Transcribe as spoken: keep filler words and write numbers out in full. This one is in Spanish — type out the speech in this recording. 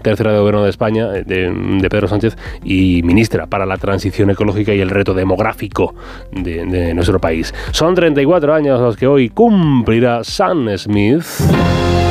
tercera de gobierno de España, de, de Pedro Sánchez, y ministra para la transición ecológica y el reto demográfico de, de nuestro país. Son treinta y cuatro años los que hoy cumplirá Sam Smith.